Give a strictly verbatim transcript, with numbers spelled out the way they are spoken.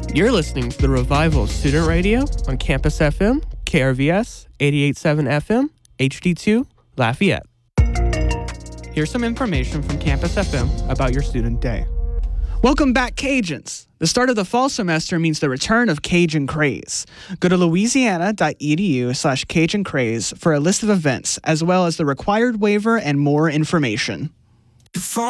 You're listening to the Revival Student Radio on Campus F M, K R V S, eighty-eight point seven F M, H D two, Lafayette. Here's some information from Campus F M about your student day. Welcome back, Cajuns. The start of the fall semester means the return of Cajun Craze. Go to louisiana.edu slash Cajun Craze for a list of events, as well as the required waiver and more information.